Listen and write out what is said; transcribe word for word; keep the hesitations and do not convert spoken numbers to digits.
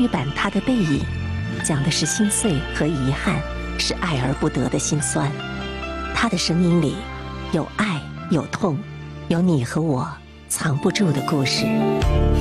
语版《他的背影》，讲的是心碎和遗憾，是爱而不得的心酸。他的声音里有爱，有痛，有你和我藏不住的故事。